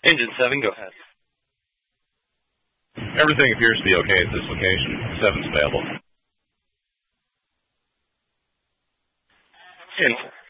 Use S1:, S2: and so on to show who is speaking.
S1: Engine 7, go ahead.
S2: Everything appears to be okay at this location. 7's available.
S1: Engine